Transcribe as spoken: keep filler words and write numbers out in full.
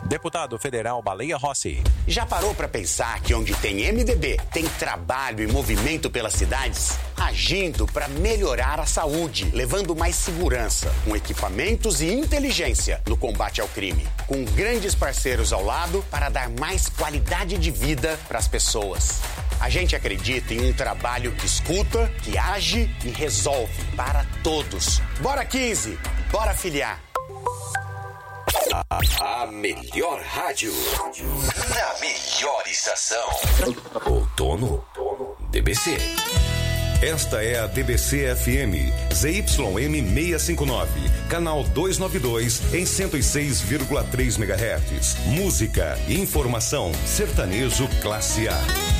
Deputado Federal Baleia Rossi. Já parou para pensar que onde tem M D B, tem trabalho e movimento pelas cidades? Agindo para melhorar a saúde, levando mais segurança, com equipamentos e inteligência no combate ao crime. Com grandes parceiros ao lado para dar mais qualidade de vida para as pessoas. A gente acredita em um trabalho que escuta, que age e resolve para todos. Bora quinze, bora filiar. A, a melhor rádio na melhor estação. Outono D B C. Esta é a D B C F M, Z Y M seiscentos e cinquenta e nove, canal duzentos e noventa e dois, em cento e seis vírgula três megahertz. Música e informação, sertanejo classe A.